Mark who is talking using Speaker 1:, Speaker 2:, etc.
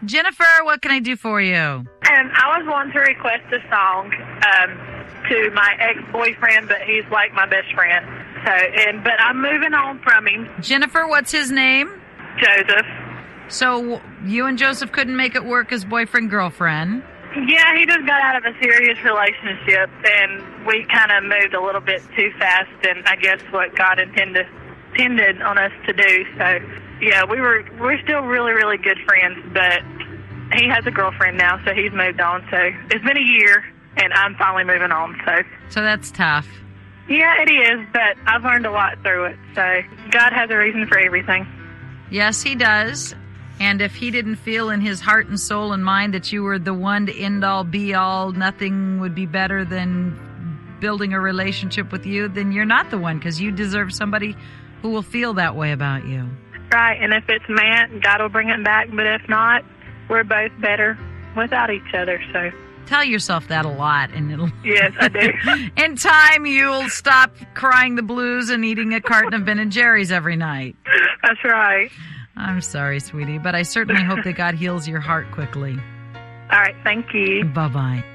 Speaker 1: Jennifer, what can I do for you?
Speaker 2: I was wanting to request a song to my ex-boyfriend, but he's like my best friend. But I'm moving on from him.
Speaker 1: Jennifer, what's his name?
Speaker 2: Joseph.
Speaker 1: So you and Joseph couldn't make it work as boyfriend-girlfriend?
Speaker 2: Yeah, he just got out of a serious relationship, and we kind of moved a little bit too fast, and I guess what God intended on us to do. So, yeah, we're still really, really good friends, but he has a girlfriend now, so he's moved on. So it's been a year, and I'm finally moving on.
Speaker 1: So that's tough.
Speaker 2: Yeah, it is, but I've learned a lot through it. So God has a reason for everything.
Speaker 1: Yes, he does. And if he didn't feel in his heart and soul and mind that you were the one to end all, be all, nothing would be better than building a relationship with you, then you're not the one, because you deserve somebody who will feel that way about you.
Speaker 2: Right, and if it's meant, God will bring it back. But if not, we're both better without each other. So
Speaker 1: tell yourself that a lot, and it'll...
Speaker 2: Yes, I do.
Speaker 1: In time, you'll stop crying the blues and eating a carton of Ben & Jerry's every night.
Speaker 2: That's right.
Speaker 1: I'm sorry, sweetie, but I certainly hope that God heals your heart quickly.
Speaker 2: All right, thank you.
Speaker 1: Bye-bye.